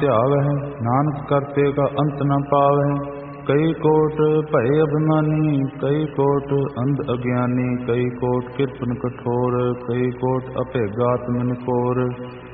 ਧਿਆਵਹਿ ਨਾਨਕ ਕਰਤੇ ਕਾ ਅੰਤ ਨ ਪਾਵਹਿ। ਕਈ ਕੋਟ ਭਏ ਅਭਿਮਾਨੀ, ਕਈ ਕੋਟ ਅੰਧ ਅਗਿਆਨੀ, ਕਈ ਕੋਟ ਕਿਰਪਨ ਕਠੋਰ, ਕਈ ਕੋਟ ਅਭੇਗਾਤ ਮਨਿ ਕੋਰ।